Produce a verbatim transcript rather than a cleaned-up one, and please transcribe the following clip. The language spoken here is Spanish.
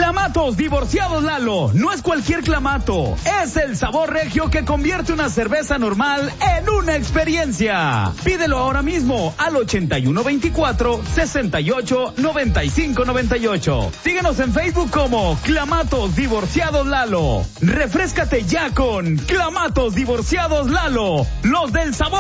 Clamatos Divorciados Lalo. No es cualquier clamato. Es el sabor regio que convierte una cerveza normal en una experiencia. Pídelo ahora mismo al ochenta y uno veinticuatro, sesenta y ocho, noventa y cinco noventa y ocho. Síguenos en Facebook como Clamatos Divorciados Lalo. Refréscate ya con Clamatos Divorciados Lalo. Los del sabor